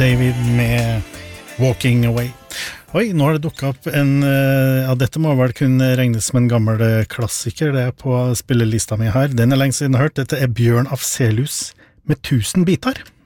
David med Walking Away. Oi, nå har det dukket opp ja, dette må vel kunne regnes som en gammel klassiker, det på spillelista mi her. Den lenge siden jeg har hørt. Dette Bjørn Afzelius med 1000 bitar.